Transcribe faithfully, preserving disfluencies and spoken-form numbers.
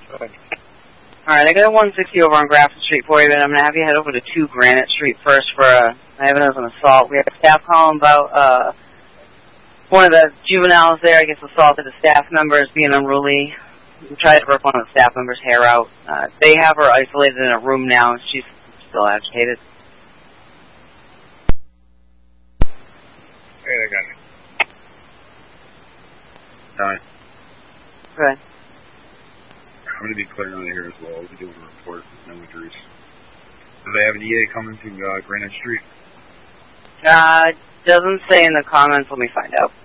Good. Alright, I got one sixty over on Grafton Street for you, but I'm going to have you head over to two Granite Street first for uh, evidence of an assault. We have a staff calling about uh, one of the juveniles there, I guess, assaulted a staff member as being unruly. We tried to rip one of the staff members' hair out. Uh, they have her isolated in a room now, and she's still agitated. Okay, I got it. Alright. Okay. I'm going to be clearing on here as well. We'll be doing a report with no injuries. Do they have an E A coming to uh, Granite Street? Uh, doesn't say in the comments. Let me find out.